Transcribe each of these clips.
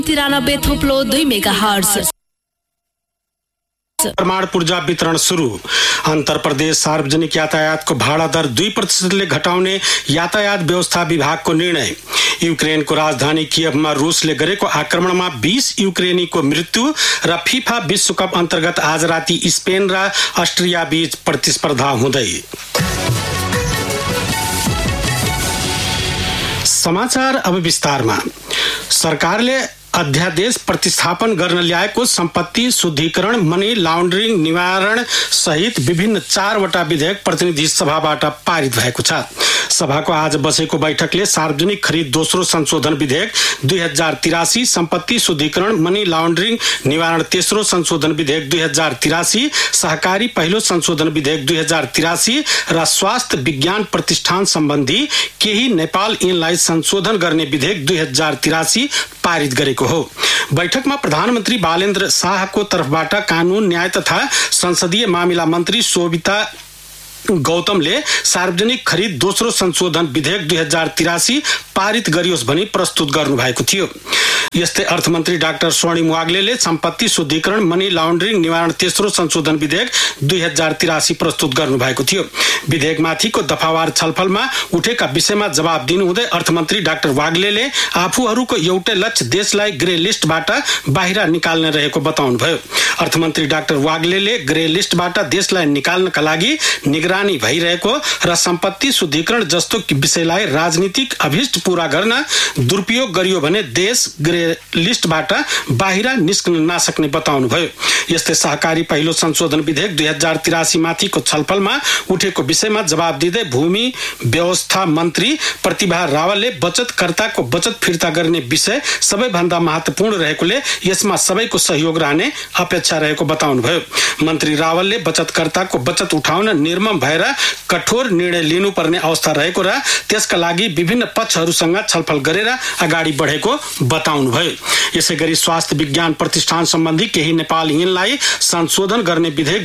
93.2 megahertz. प्रमाण पूर्जा वितरण शुरू। अंतर प्रदेश सार्वजनिक यातायात को भाड़ा दर 2% घटाउने यातायात व्यवस्था विभागको निर्णय। युक्रेनको राजधानी कियवमा रुसले गरेको आक्रमणमा 20 युक्रेनीको मृत्यु र फिफा विश्वकप अन्तर्गत आज राति स्पेन र अस्ट्रिया बीच प्रतिस्पर्धा हुँदै। समाचार अब विस्तारमा। सरकारले अध्यादेश प्रतिस्थापन गर्न ल्याएको सम्पत्ति शुद्धिकरण, मनी लाउन्ड्रिङ निवारण सहित विभिन्न 4वटा विधेयक प्रतिनिधि सभाबाट पारित भएको छ। सभाको आज बसेको बैठकले सार्वजनिक खरिद दोस्रो संशोधन विधेयक 2083, सम्पत्ति शुद्धिकरण, मनी लाउन्ड्रिङ निवारण तेस्रो संशोधन विधेयक 2083, सहकारी पहिलो संशोधन विधेयक 2083 र स्वास्थ्य विज्ञान प्रतिष्ठान सम्बन्धी केही नेपाल ऐनलाई संशोधन गर्ने विधेयक 2083 पारित गरेको हो। बैठकमा प्रधानमन्त्री बालेन्द्र शाहको तर्फबाट कानून, न्याय तथा संसदीय मामिला मन्त्री शोभिता गौतमले सार्वजनिक खरिद दोस्रो संशोधन विधेयक 2083 पारित गरियोस् भनी प्रस्तुत गर्नु भएको थियो। यस्तै अर्थमन्त्री डाक्टर स्वर्णिम वाग्लेले सम्पत्ति शुद्धिकरण, मनी लाउन्ड्रिङ निवारण तेस्रो संशोधन विधेयक 2083 प्रस्तुत गर्नु भएको थियो। विधेयकमाथिको दफावार छलफलमा उठेका विषयमा जवाब दिनुहुँदै अर्थमन्त्री डाक्टर वाग्लेले आफूहरूको एउटै लक्ष्य देशलाई ग्रे लिस्टबाट बाहिर निकाल्ने रहेको बताउनुभयो। अर्थमन्त्री डाक्टर वाग्लेले ग्रे लिस्टबाट देशलाई निकाल्नका लागि निगरानी भइरहेको र सम्पत्ति शुद्धिकरण जस्तो विषयलाई राजनीतिक अभिष्ट पूरा गर्न दुरुपयोग गरियो भने देश ग्रे लिस्टबाट बाहिर निस्कन नसक्ने बताउनुभयो। यस्तै सहकारी पहिलो संशोधन विधेयक 2083 माथिको छलफलमा उठेको विषयमा जवाब दिँदै भूमि व्यवस्था मन्त्री प्रतिभा रावलले बचतकर्ताको बचत फिर्ता गर्ने विषय सबैभन्दा महत्वपूर्ण रहेकोले यसमा सबैको सहयोग रहने अपेक्षा रहेको बताउनुभयो। मन्त्री रावलले बचतकर्ताको बचत उठाउन निर्मम भएर कठोर निर्णय लिनुपर्ने अवस्था रहेको र त्यसका लागि विभिन्न पक्षहरूसँग छलफल गरेर अगाडि बढेको बताउनुभयो। यसैगरी स्वास्थ्य विज्ञान प्रतिष्ठान सम्बन्धी केही नेपाल ऐनलाई संशोधन गर्ने विधेयक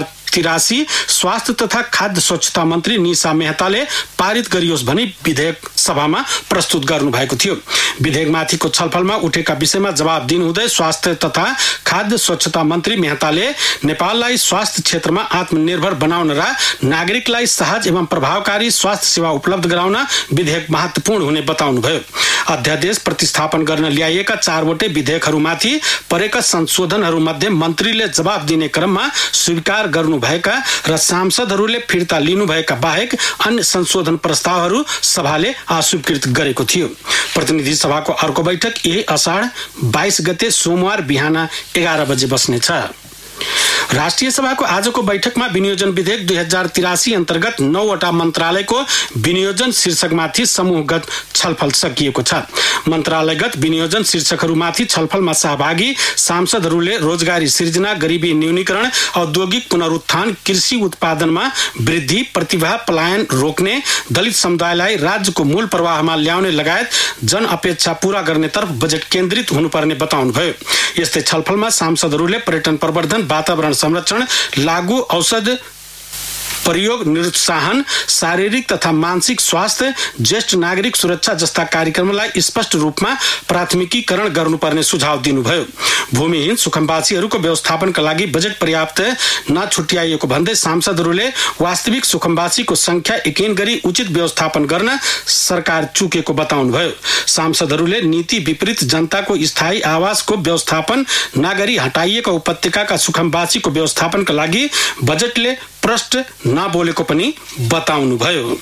2083 स्वास्थ्य तथा खाद्य स्वच्छता मन्त्री निशा मेहताले पारित गरियोस् भनी विधेयक सभामा प्रस्तुत गर्नु भएको थियो। विधेयकमाथिको छलफलमा उठेका विषयमा जवाब दिनुहुँदै स्वास्थ्य तथा खाद्य स्वच्छता मन्त्री मेहताले नेपाललाई स्वास्थ्य क्षेत्रमा आत्मनिर्भर बनाउन र नागरिकलाई सहज एवं प्रभावकारी स्वास्थ्य सेवा उपलब्ध गराउन विधेयक महत्वपूर्ण हुने बताउनुभयो। अध्यादेश प्रतिस्थापन गर्न ल्याइएका 4वटै विधेयकहरूमाथि परेका संशोधनहरूमध्ये मन्त्रीले जवाब दिने क्रममा स्वीकार गर्नुभएका र सांसदहरूले फिर्ता लिनुभएका बाहेक अन्य संशोधन प्रस्तावहरू सभाले अस्वीकृत गरेको थियो। प्रतिनिधि सभाको अर्को बैठक यही असाढ 22 गते सोमबार बिहान 11 बजे बस्नेछ। राष्ट्रिय सभाको आजको बैठकमा विनियोजन विधेयक 2083 अन्तर्गत 9वटा मन्त्रालयको विनियोजन शीर्षकमाथि समूहगत छलफल सकिएको छ। मन्त्रालयगत विनियोजन शीर्षकहरूमाथि छलफलमा सहभागी सांसदहरूले रोजगारी सृजना, गरिबी न्यूनीकरण, औद्योगिक पुनरुत्थान, कृषि उत्पादनमा वृद्धि, प्रतिभा पलायन रोक्ने, दलित समुदायलाई राज्यको मूल प्रवाहमा ल्याउने लगायत जन अपेक्षा पूरा गर्नेतर्फ बजेट केन्द्रित हुनुपर्ने बताउनुभयो। यस्तै छलफलमा सांसदहरूले पर्यटन प्रवर्धन, वातावरण संरक्षण, लागू औषध प्रयोग, निरुत्साहन, शारीरिक तथा मानसिक स्वास्थ्य, ज्येष्ठ नागरिक सुरक्षा जस्ता कार्यक्रमलाई स्पष्ट रूपमा प्राथमिकीकरण गर्नुपर्ने सुझाव दिनुभयो। भूमिहीन सुखमवासीहरूको व्यवस्थापनका लागि बजेट पर्याप्त नछुट्याइएको भन्दै सांसदहरूले वास्तविक सुखमवासीको संख्या यकिन गरी उचित व्यवस्थापन गर्न सरकार चुकेको बताउनुभयो। सांसदहरूले नीति विपरीत जनताको स्थायी आवासको व्यवस्थापन नगरी हटाइएका उपत्यकाका सुखमवासीको व्यवस्थापनका लागि बजेटले प्रष्ट नबोलेको पनि बताउनुभयो।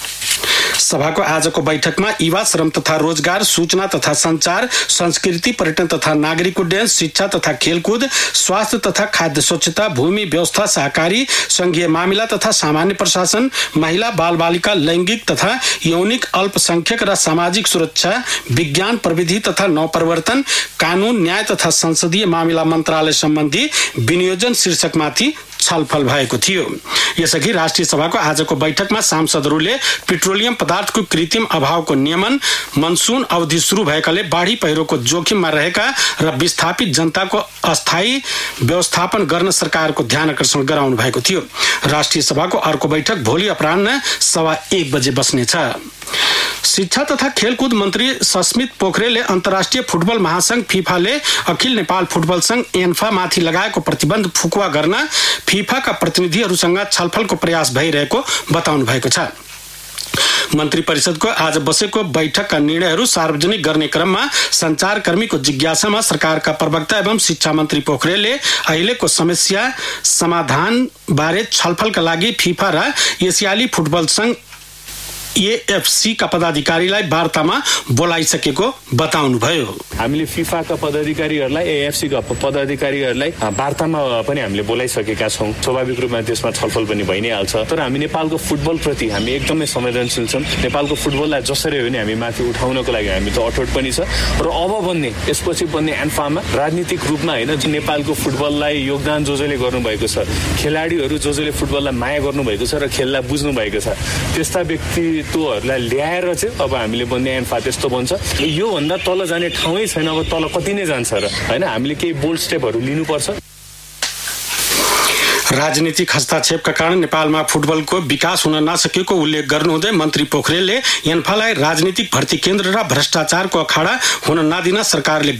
सभाको आजको बैठकमा युवा, श्रम तथा रोजगार, सूचना तथा संचार, संस्कृति, पर्यटन तथा नागरिक उड्डयन, शिक्षा तथा खेलकुद, स्वास्थ्य तथा खाद्य स्वच्छता, भूमि व्यवस्था, सहकारी, संघीय मामिला तथा सामान्य प्रशासन, महिला बाल बालिका, लैंगिक तथा यौनिक अल्पसंख्यक र सामाजिक सुरक्षा, विज्ञान प्रविधि तथा नवप्रवर्तन, कानून, न्याय तथा संसदीय मामिला मन्त्रालय सम्बन्धी विनियोजन शीर्षकमाथि छलफल भएको थियो। यसअघि राष्ट्रिय सभाको आजको बैठकमा सांसदहरूले पेट्रोलियम पदार्थको कृत्रिम अभावको नियमन, मनसून अवधि सुरु भएकाले बाढी पहिरोको जोखिममा रहेका र विस्थापित जनताको अस्थायी व्यवस्थापन गर्न सरकारको ध्यान आकर्षण गराउनु भएको थियो। राष्ट्रिय सभाको अर्को बैठक भोलि अपराह्न 1:15 बजे बस्नेछ। शिक्षा तथा खेलकुद मन्त्री सस्मित पोखरेलले अन्तर्राष्ट्रिय फुटबल महासंघ फिफाले अखिल नेपाल फुटबल संघ एन्फा माथि लगाएको प्रतिबन्ध फुकुवा गर्न फिफाका प्रतिनिधिहरूसँग छलफलको प्रयास भइरहेको बताउनु भएको छ। मन्त्री परिषदको आज बसेको बैठकका निर्णयहरू सार्वजनिक गर्ने क्रममा सञ्चारकर्मीको जिज्ञासामा सरकारका प्रवक्ता एवं शिक्षा मन्त्री पोखरेलले अहिलेको समस्या समाधान बारे छलफलका लागि फिफा र एसियाली फुटबल संघ एएफसी का पदाधिकारीलाई वार्तामा बोलाइसकेको बताउनुभयो। हामीले फिफा का पदाधिकारीहरूलाई एएफसी का पदाधिकारीहरूलाई वार्तामा पनि हामीले बोलाइसकेका छौं। स्वाभाविक रूपमा त्यसमा छलफल पनि भइ नै हाल्छ। तर हामी नेपालको फुटबल प्रति हामी एकदमै संवेदनशील छौं। नेपालको फुटबललाई जसरी हो नि हामी माथि उठाउनको लागि हामी त अठोट पनि छ र अब बन्ने यसपछि बन्ने एन्फामा राजनीतिक रूपमा हैन नेपालको फुटबललाई योगदान जसले गर्नु भएको छ, खेलाडीहरू जसले फुटबललाई माया गर्नु भएको छ र खेललाई बुझ्नु भएको छ, त्यस्ता व्यक्तित्वहरूलाई ल्याएर चाहिँ अब हामीले बन्ने एन्फा त्यस्तो बन्छ। यो भन्दा तल जाने ठाउँै छैन। अब तल कति नै जान्छ र हैन, हामीले केही बोल्ड स्टेपहरू लिनुपर्छ। राजनीतिक हस्तक्षेपका कारण नेपालमा फुटबलको विकास हुन नसकेको उल्लेख गर्नुहुँदै मन्त्री पोखरेलले एन्फालाई राजनीतिक भर्ती केन्द्र र भ्रष्टाचारको अखाडा हुन नदिन सरकारले